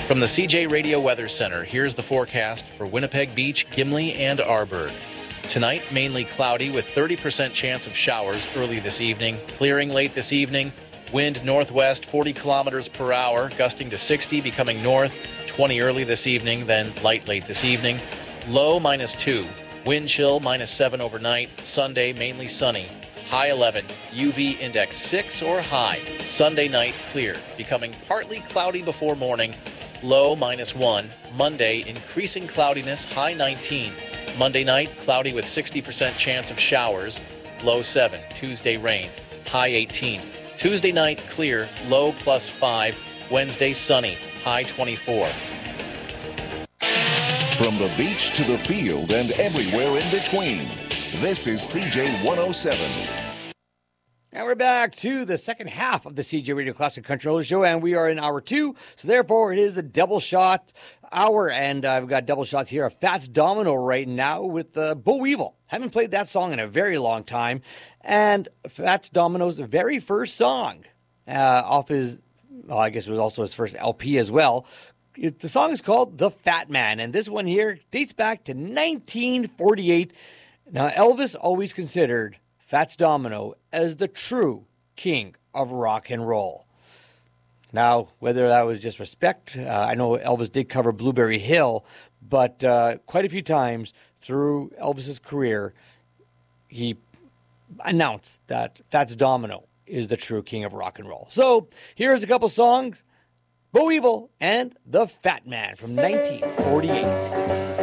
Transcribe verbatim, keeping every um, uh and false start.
From the C J Radio Weather Center, here's the forecast for Winnipeg Beach, Gimli, and Arborg. Tonight, mainly cloudy with thirty percent chance of showers early this evening, clearing late this evening. Wind northwest forty kilometers per hour, gusting to sixty, becoming north, twenty early this evening, then light late this evening. Low minus two. Wind chill minus seven overnight. Sunday, mainly sunny. High eleven. U V index six or high. Sunday night, clear, becoming partly cloudy before morning. Low minus one. Monday, increasing cloudiness, high nineteen. Monday night, cloudy with sixty percent chance of showers. Low seven. Tuesday, rain. High eighteen. Tuesday night, clear. Low plus five. Wednesday, sunny. High twenty-four. From the beach to the field and everywhere in between, this is C J one oh seven. And we're back to the second half of the C J Radio Classic Country Road Show, and we are in hour two. So therefore, it is the double shot hour, and I've got double shots here of Fats Domino right now with uh, Bo Weevil. Haven't played that song in a very long time, and Fats Domino's very first song uh, off his, well, I guess it was also his first L P as well. It, the song is called The Fat Man, and this one here dates back to nineteen forty-eight. Now, Elvis always considered Fats Domino as the true king of rock and roll. Now, whether that was just respect, uh, I know Elvis did cover Blueberry Hill, but uh, quite a few times through Elvis's career, he announced that Fats Domino is the true king of rock and roll. So here's a couple songs, Bo Weevil and The Fat Man from nineteen forty-eight.